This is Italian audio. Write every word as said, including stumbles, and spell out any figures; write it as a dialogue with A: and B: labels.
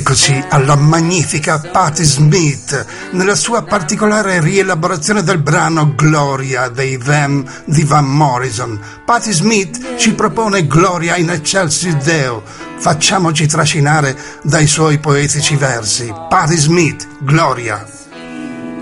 A: Eccoci alla magnifica Patti Smith nella sua particolare rielaborazione del brano Gloria dei Them di Van Morrison. Patti Smith ci propone Gloria in Excelsis Deo. Facciamoci trascinare dai suoi poetici versi. Patti Smith, Gloria.